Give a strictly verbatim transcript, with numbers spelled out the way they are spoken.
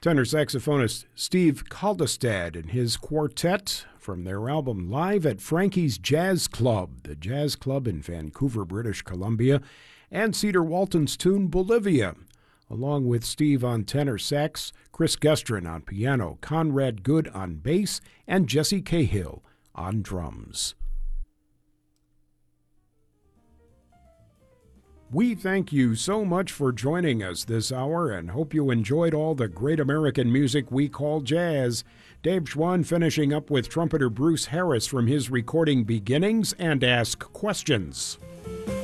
Tenor saxophonist Steve Kaldestad and his quartet from their album Live at Frankie's Jazz Club, the jazz club in Vancouver, British Columbia, and Cedar Walton's tune Bolivia, along with Steve on tenor sax, Chris Gestrin on piano, Conrad Good on bass, and Jesse Cahill on drums. We thank you so much for joining us this hour and hope you enjoyed all the great American music we call jazz. Dave Schwann finishing up with trumpeter Bruce Harris from his recording Beginnings and Ask Questions.